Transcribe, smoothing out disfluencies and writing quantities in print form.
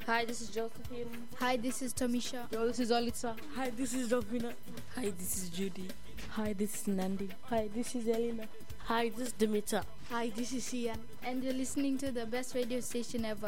Hi, this is Josephine. Hi, this is Tamisha. Yo, this is Olitsa. Hi, this is Rovina. Hi, this is Judy. Hi, this is Nandi. Hi, this is Elena. Hi, this is Dimitra. Hi, this is Ian. And you're listening to the best radio station ever.